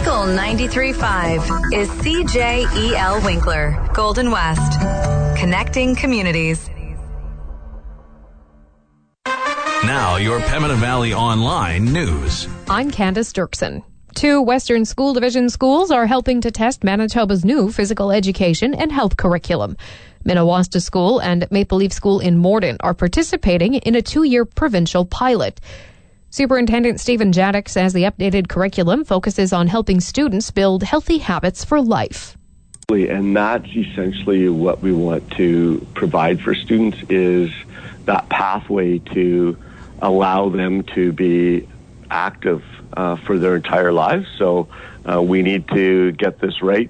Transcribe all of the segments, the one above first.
Eagle 93.5 is CJEL Winkler, Golden West. Connecting communities. Now, your Pembina Valley Online news. I'm Candace Dirksen. 2 Western School Division schools are helping to test Manitoba's new physical education and health curriculum. Minnewaska School and Maple Leaf School in Morden are participating in a 2-year provincial pilot. Superintendent Stephen Jadek says the updated curriculum focuses on helping students build healthy habits for life. And that's essentially what we want to provide for students, is that pathway to allow them to be active for their entire lives. So we need to get this right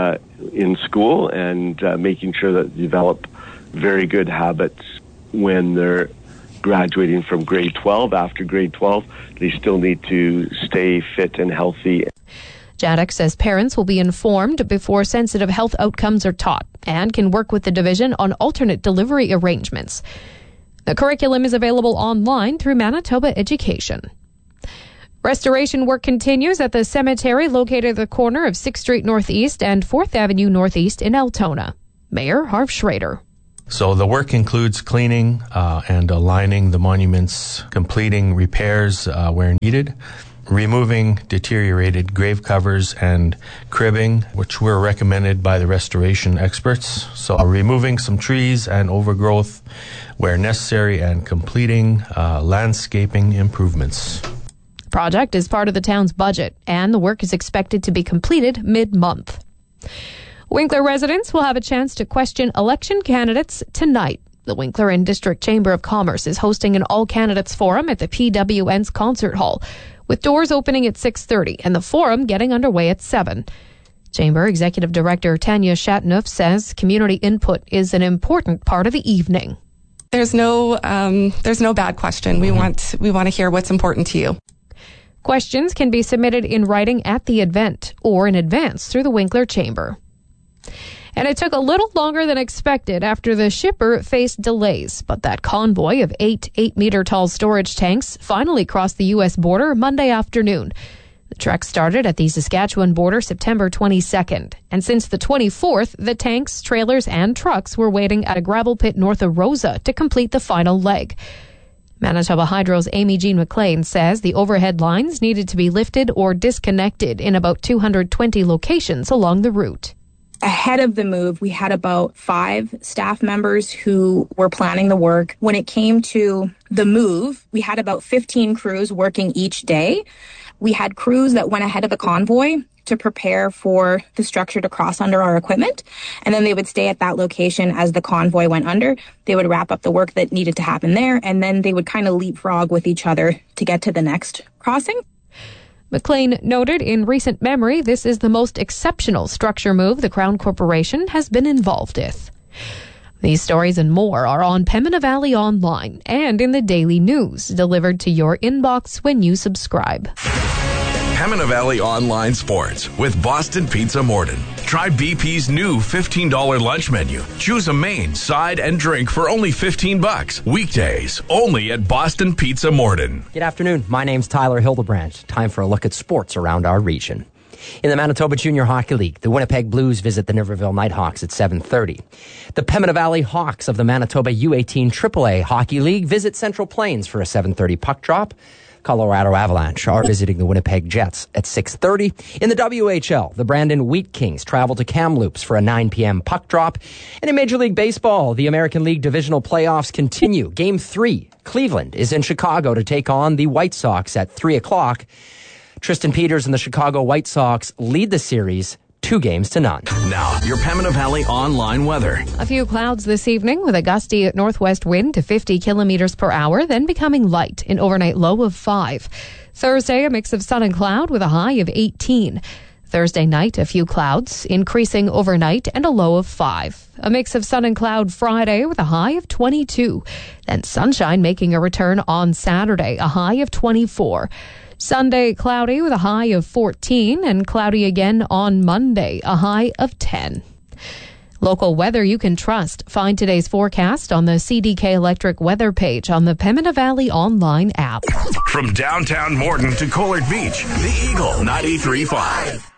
in school, and making sure that they develop very good habits when they're graduating from grade 12. After grade 12, they still need to stay fit and healthy. Jadek says parents will be informed before sensitive health outcomes are taught and can work with the division on alternate delivery arrangements. The curriculum is available online through Manitoba Education. Restoration work continues at the cemetery located at the corner of 6th Street Northeast and 4th Avenue Northeast in Altona. Mayor Harv Schrader. So the work includes cleaning and aligning the monuments, completing repairs where needed, removing deteriorated grave covers and cribbing, which were recommended by the restoration experts. So removing some trees and overgrowth where necessary, and completing landscaping improvements. The project is part of the town's budget, and the work is expected to be completed mid-month. Winkler residents will have a chance to question election candidates tonight. The Winkler and District Chamber of Commerce is hosting an all-candidates forum at the PWN's Concert Hall, with doors opening at 6:30 and the forum getting underway at 7. Chamber Executive Director Tanya Shatnoff says community input is an important part of the evening. There's no bad question. We want to hear what's important to you. Questions can be submitted in writing at the event or in advance through the Winkler Chamber. And it took a little longer than expected after the shipper faced delays, but that convoy of 8-meter-tall storage tanks finally crossed the U.S. border Monday afternoon. The trek started at the Saskatchewan border September 22nd, and since the 24th, the tanks, trailers, and trucks were waiting at a gravel pit north of Rosa to complete the final leg. Manitoba Hydro's Amy Jean McLean says the overhead lines needed to be lifted or disconnected in about 220 locations along the route. Ahead of the move, we had about 5 staff members who were planning the work. When it came to the move, we had about 15 crews working each day. We had crews that went ahead of the convoy to prepare for the structure to cross under our equipment, and then they would stay at that location as the convoy went under. They would wrap up the work that needed to happen there, and then they would kind of leapfrog with each other to get to the next crossing. McLean noted in recent memory this is the most exceptional structure move the Crown Corporation has been involved with. These stories and more are on Pembina Valley Online and in the daily news, delivered to your inbox when you subscribe. Pembina Valley Online Sports with Boston Pizza Morden. Try BP's new $15 lunch menu. Choose a main, side, and drink for only $15. Weekdays, only at Boston Pizza Morden. Good afternoon. My name's Tyler Hildebrandt. Time for a look at sports around our region. In the Manitoba Junior Hockey League, the Winnipeg Blues visit the Niverville Nighthawks at 7:30. The Pembina Valley Hawks of the Manitoba U18 AAA Hockey League visit Central Plains for a 7:30 puck drop. Colorado Avalanche are visiting the Winnipeg Jets at 6:30. In the WHL, the Brandon Wheat Kings travel to Kamloops for a 9 p.m. puck drop. And in Major League Baseball, the American League Divisional Playoffs continue. Game 3, Cleveland is in Chicago to take on the White Sox at 3 o'clock. Tristan Peters and the Chicago White Sox lead the series 2-0. Now, your Pembina Valley Online weather. A few clouds this evening with a gusty northwest wind to 50 kilometers per hour, then becoming light, an overnight low of 5. Thursday, a mix of sun and cloud with a high of 18. Thursday night, a few clouds, increasing overnight and a low of 5. A mix of sun and cloud Friday with a high of 22. Then sunshine making a return on Saturday, a high of 24. Sunday, cloudy with a high of 14, and cloudy again on Monday, a high of 10. Local weather you can trust. Find today's forecast on the CDK Electric weather page on the Pembina Valley online app. From downtown Morden to Collard Beach, the Eagle 93.5.